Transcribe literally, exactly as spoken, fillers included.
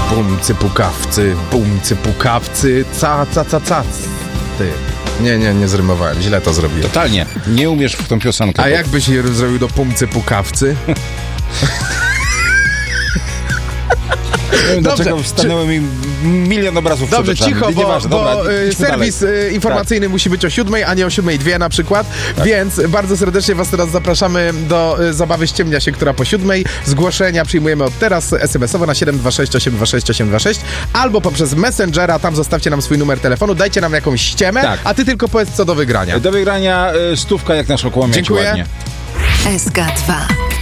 Bumcy pukawcy, bumcy pukawcy, ca, ca, ca, ca. Ty. Nie, nie, nie zrymowałem, źle to zrobiłem. Totalnie, nie umiesz w tą piosenkę. A bo... jak byś je zrobił do pumcy pukawcy? Nie wiem, Dobrze, dlaczego stanęły mi milion obrazów Dobrze, przed cicho, bo, Nieważne, bo dobra, y, serwis y, informacyjny tak. musi być o siódmej, a nie o siódmej dwie na przykład, tak. Więc bardzo serdecznie was teraz zapraszamy do y, zabawy Ściemnia się, która po siódmej. Zgłoszenia przyjmujemy od teraz es em esowo na siedem dwa sześć osiem dwa sześć osiem dwa sześć albo poprzez Messengera, tam zostawcie nam swój numer telefonu, dajcie nam jakąś ściemę, tak. A ty tylko powiedz co do wygrania. Do wygrania y, stówka jak na szokłomie. Dziękuję. Ładnie. S K dwa.